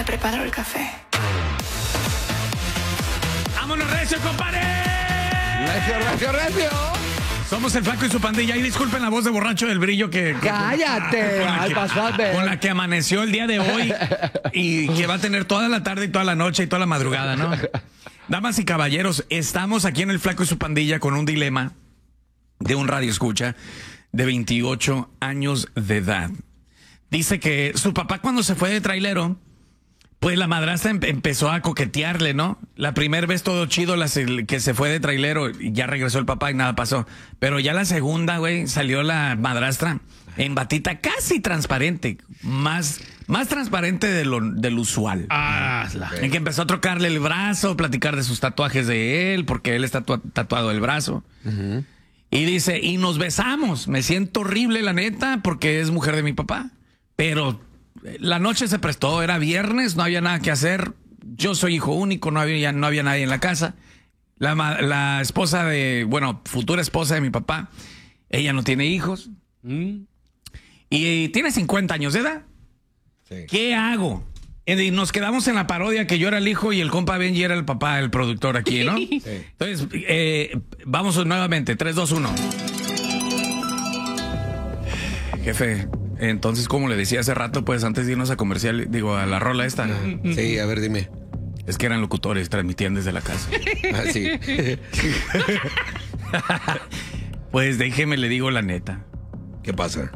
le preparo el café. ¡Vámonos, recio, compadre! ¡Recio! Somos el Flaco y su pandilla. Y disculpen la voz de borracho del Brillo ¡Cállate! Con la que amaneció el día de hoy y que va a tener toda la tarde y toda la noche y toda la madrugada, ¿no? Damas y caballeros, estamos aquí en el Flaco y su pandilla con un dilema de un radioescucha de 28 años de edad. Dice que su papá, cuando se fue de trailero, pues la madrastra empezó a coquetearle, ¿no? La primera vez todo chido, que se fue de trailero, y ya regresó el papá y nada pasó. Pero ya la segunda, güey, salió la madrastra en batita casi transparente, más transparente del usual. En que empezó a trocarle el brazo, platicar de sus tatuajes de él, porque él está tatuado el brazo. Y dice, y nos besamos. Me siento horrible, la neta, porque es mujer de mi papá. Pero la noche se prestó, era viernes, no había nada que hacer. Yo soy hijo único, no había nadie en la casa. La esposa futura esposa de mi papá, ella no tiene hijos. Y tiene 50 años de edad. Sí. ¿Qué hago? Y nos quedamos en la parodia que yo era el hijo y el compa Benji era el papá, el productor aquí, ¿no? Sí. Entonces, vamos nuevamente, 3, 2, 1. Jefe, entonces, como le decía hace rato, pues antes de irnos a comercial, a la rola esta. Sí, a ver, dime. Es que eran locutores, transmitían desde la casa. Sí. Pues déjeme, le digo la neta. ¿Qué pasa?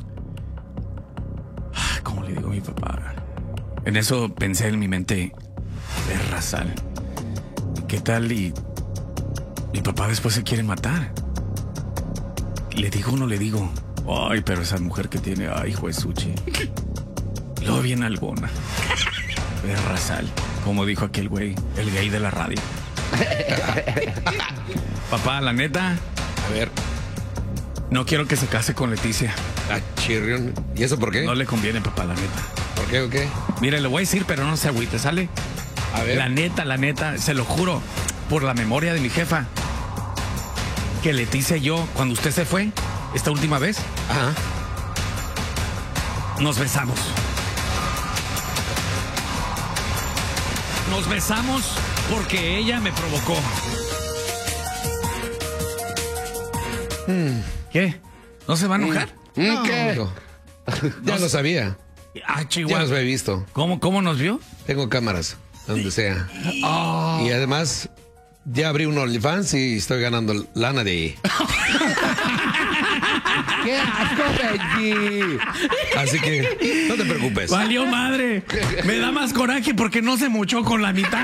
¿Cómo le digo a mi papá? En eso pensé en mi mente, Sal. ¿Qué tal y mi papá después se quiere matar? ¿Le digo o no le digo? Ay, pero esa mujer que tiene, ay, hijo de Suchi. Lo bien alguna. Sal, como dijo aquel güey, el gay de la radio. Papá, la neta. A ver. No quiero que se case con Leticia. Chirrión. ¿Y eso por qué? No le conviene, papá, la neta. ¿Por qué o qué? Mire, le voy a decir, pero no se agüite, ¿sale? A ver. La neta, se lo juro, por la memoria de mi jefa, que Leticia y yo, cuando usted se fue, esta última vez, nos besamos. Nos besamos porque ella me provocó. ¿Qué? ¿No se va a enojar? No, ¿qué? Ya lo sabía. Chihuahua. Ya los he visto. ¿Cómo nos vio? Tengo cámaras, donde sea. Y además, ya abrí un OnlyFans y estoy ganando lana de ahí. ¡Qué asco, Benji! Así que no te preocupes. Valió madre. Me da más coraje porque no se mochó con la mitad.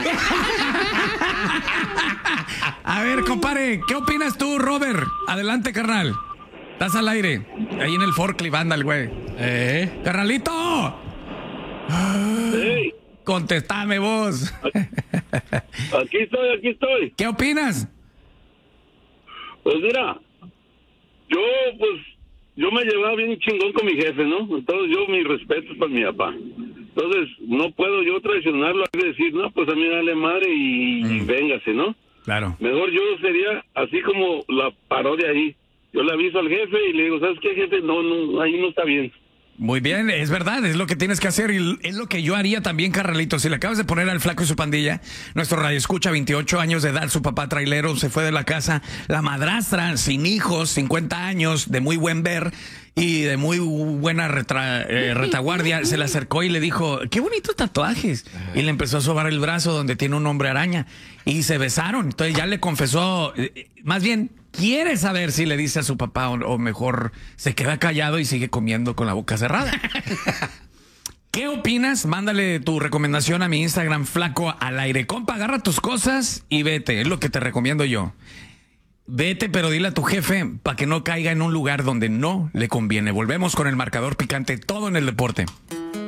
A ver, compadre, ¿qué opinas tú, Robert? Adelante, carnal. Estás al aire. Ahí en el forklift anda el güey. ¡Carnalito! Hey. Contestame vos. Aquí estoy. ¿Qué opinas? Pues mira, yo me llevaba bien chingón con mi jefe, ¿no? Entonces mis respetos para mi papá. Entonces no puedo yo traicionarlo y decir, no, pues a mí dale madre y véngase, ¿no? Claro. Mejor yo sería así como la parodia ahí. Yo le aviso al jefe y le digo, ¿sabes qué, jefe? No, ahí no está bien. Muy bien, es verdad, es lo que tienes que hacer y es lo que yo haría también, carnalito. Si le acabas de poner al Flaco y su pandilla, nuestro radioescucha, 28 años de edad, su papá trailero, se fue de la casa, la madrastra, sin hijos, 50 años, de muy buen ver y de muy buena retaguardia, se le acercó y le dijo, qué bonitos tatuajes. Y le empezó a sobar el brazo donde tiene un hombre araña y se besaron. Entonces ya le confesó, más bien, quiere saber si le dice a su papá o mejor se queda callado y sigue comiendo con la boca cerrada. ¿Qué opinas? Mándale tu recomendación a mi Instagram, Flaco al aire. Compa, agarra tus cosas y vete. Es lo que te recomiendo yo. Vete, pero dile a tu jefe para que no caiga en un lugar donde no le conviene. Volvemos con el marcador picante, todo en el deporte.